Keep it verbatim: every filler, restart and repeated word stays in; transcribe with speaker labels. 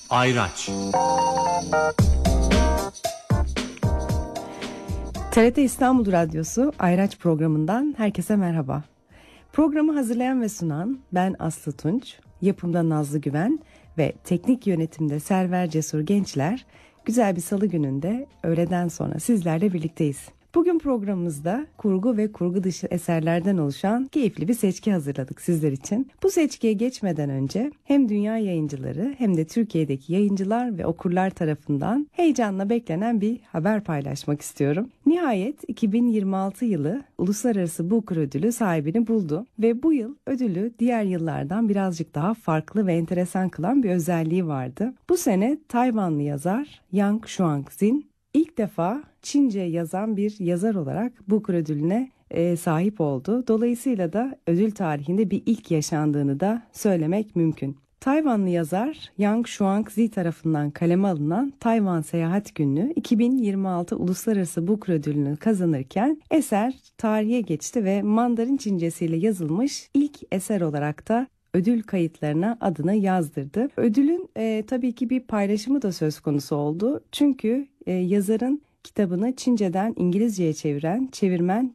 Speaker 1: Ayraç.
Speaker 2: T R T İstanbul Radyosu Ayraç programından herkese merhaba. Programı hazırlayan ve sunan ben Aslı Tunç, yapımda Nazlı Güven ve teknik yönetimde Server Cesur Gençler. Güzel bir salı gününde öğleden sonra sizlerle birlikteyiz. Bugün programımızda kurgu ve kurgu dışı eserlerden oluşan keyifli bir seçki hazırladık sizler için. Bu seçkiye geçmeden önce hem dünya yayıncıları hem de Türkiye'deki yayıncılar ve okurlar tarafından heyecanla beklenen bir haber paylaşmak istiyorum. Nihayet iki bin yirmi altı yılı Uluslararası Booker Ödülü sahibini buldu ve bu yıl ödülü diğer yıllardan birazcık daha farklı ve enteresan kılan bir özelliği vardı. Bu sene Tayvanlı yazar Yang Shuangxin İlk defa Çince yazan bir yazar olarak Booker ödülüne e, sahip oldu. Dolayısıyla da ödül tarihinde bir ilk yaşandığını da söylemek mümkün. Tayvanlı yazar Yang Shuangzi tarafından kaleme alınan Tayvan Seyahat Günlüğü iki bin yirmi altı Uluslararası Booker Ödülünü kazanırken eser tarihe geçti ve Mandarin Çincesiyle yazılmış ilk eser olarak da ödül kayıtlarına adını yazdırdı. Ödülün e, tabii ki bir paylaşımı da söz konusu oldu. Çünkü e, yazarın kitabını Çince'den İngilizce'ye çeviren çevirmen